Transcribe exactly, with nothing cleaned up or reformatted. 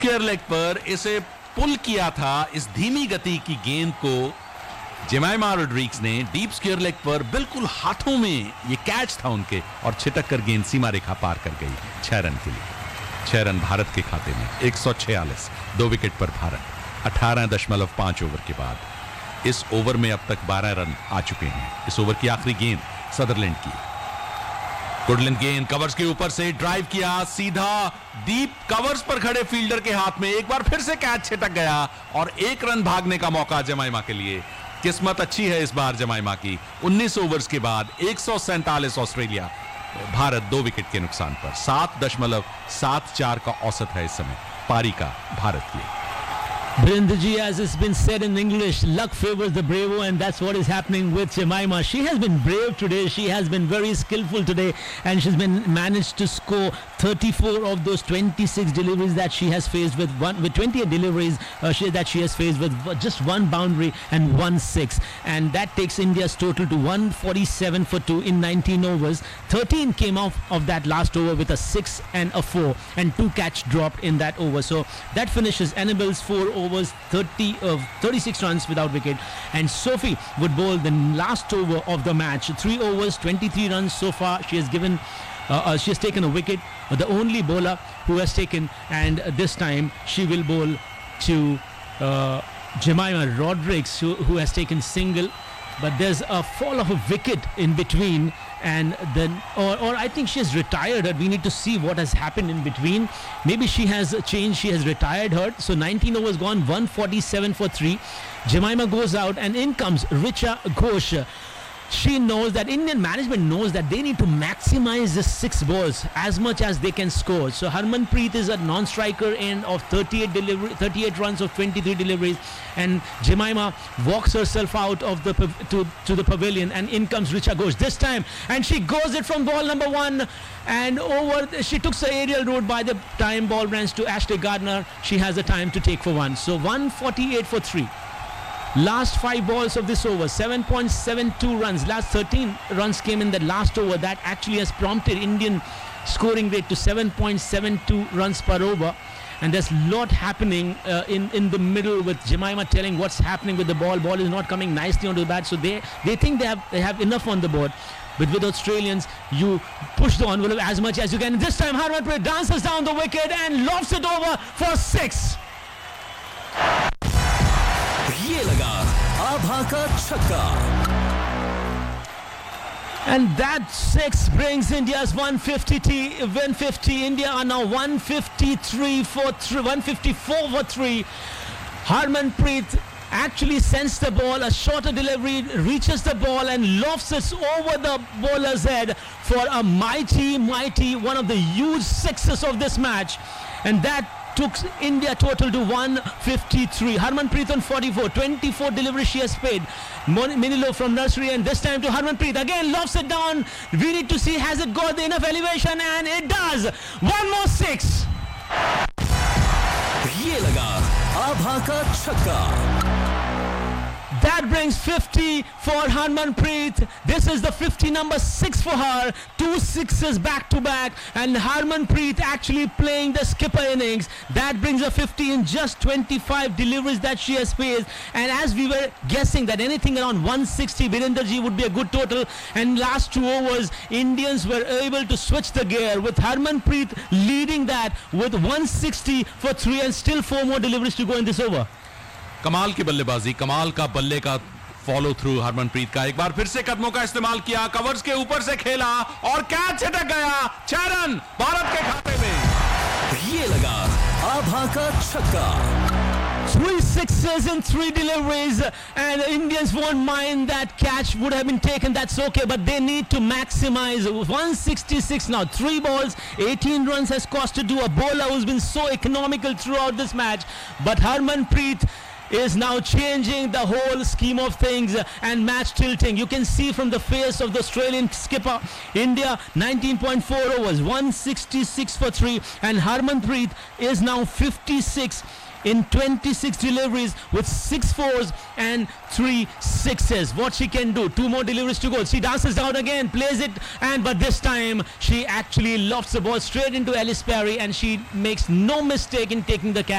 Square leg पर इसे पुल किया था इस धीमी गति की गेंद को जेमाइमा रोड्रिग्स ने डीप स्क्वायर लेग पर बिल्कुल हाथों में ये कैच था उनके और छिटक कर गेंद सीमा रेखा पार कर गई छह रन के लिए। छह रन भारत के खाते में, एक सौ छियालीस, दो विकेट पर भारत। अठारह दशमलव पांच ओवर के बाद इस ओवर में अब तक बारह रन आ चुके हैं। इस ओवर की आखिरी गेंद सदरलैंड की, गुडलैंड गेंद कवर्स के ऊपर से ड्राइव किया सीधा डीप कवर्स पर खड़े फील्डर के हाथ में, एक बार फिर से कैच छिटक गया और एक रन भागने का मौका जमाइमा के लिए। किस्मत अच्छी है इस बार जमाइमा की। उन्नीस ओवर्स के बाद एक सौ सैंतालीस ऑस्ट्रेलिया, भारत दो विकेट के नुकसान पर। सात दशमलव सात चार का औसत है इस समय पारी का भारत की। Brindaji, as it's been said in English, luck favors the bravo, and that's what is happening with Jemima. She has been brave today. She has been very skillful today, and she's been managed to score thirty-four of those twenty-six deliveries that she has faced with one with twenty-eight deliveries uh, she, that she has faced with just one boundary and one six, and that takes India's total to one forty-seven for two in nineteen overs. thirteen came off of that last over with a six and a four, and two catch dropped in that over. So that finishes Annabelle's four overs, thirty, uh, thirty-six runs without wicket, and Sophie would bowl the last over of the match. Three overs, twenty-three runs so far. She has given, uh, uh, she has taken a wicket, uh, the only bowler who has taken, and uh, this time she will bowl to uh, Jemima Rodrigues, who, who has taken single, but there's a fall of a wicket in between. And then, or, or I think she has retired her. We need to see what has happened in between. Maybe she has changed, she has retired her. So nineteen overs gone, one forty-seven for three. Jemima goes out, and in comes Richa Ghosh. She knows that Indian management knows that they need to maximize the six balls as much as they can score. So Harmanpreet is a non-striker in of thirty-eight delivery, thirty-eight runs of twenty-three deliveries, and Jemima walks herself out of the to to the pavilion, and in comes Richa Ghosh this time, and she goes it from ball number one, and over. She took the aerial route. By the time ball runs to Ashley Gardner, she has the time to take for one. So one forty-eight for three. Last five balls of this over, seven point seven two runs. Last thirteen runs came in the last over. That actually has prompted Indian scoring rate to seven point seven two runs per over. And there's a lot happening uh, in, in the middle with Jemima telling what's happening with the ball. Ball is not coming nicely onto the bat. So they, they think they have, they have enough on the board. But with Australians, you push the envelope as much as you can. This time Harmanpreet dances down the wicket and lofts it over for six. ये लगा आभा का छक्का. And that six brings India's one fifty. India are now one fifty-three for three, one fifty-four for three. Harmanpreet actually sends the ball, a shorter delivery, reaches the ball and lofts it over the bowler's head for a mighty, mighty, one of the huge sixes of this match. And that took India total to one fifty-three. Harmanpreet on forty-four, twenty-four deliveries she has paid. Minilo from nursery, and this time to Harmanpreet. Again lofts it down. We need to see has it got enough elevation, and it does. One more six. ये लगा आभा का छक्का. That brings fifty for Harmanpreet. This is the fifty number six for her. Two sixes back to back, and Harmanpreet actually playing the skipper innings. That brings her fifty in just twenty-five deliveries that she has faced. And as we were guessing that anything around one sixty, Virendraji would be a good total. And last two overs, Indians were able to switch the gear with Harmanpreet leading that with one sixty for three, and still four more deliveries to go in this over. कमाल की बल्लेबाजी, कमाल का बल्ले का follow through Harmanpreet का. एक बार फिर से कदमों का इस्तेमाल किया, कवर्स के ऊपर से खेला और कैच छिटक गया. छह रन भारत के खाते में. ये लगा आभा का छक्का. Three sixes in three deliveries, and Indians won't mind that catch would have been taken. That's okay, but they need to maximize. one sixty-six now, three balls, eighteen runs has costed to a bowler who's been so economical throughout this match. But Harmanpreet is now changing the whole scheme of things and match tilting. You can see from the face of the Australian skipper, India nineteen point four overs, one sixty-six for three, and Harmanpreet is now fifty-six in twenty-six deliveries with six fours and three sixes. What she can do, two more deliveries to go. She dances down again, plays it, and but this time she actually lofts the ball straight into Alice Perry, and she makes no mistake in taking the catch.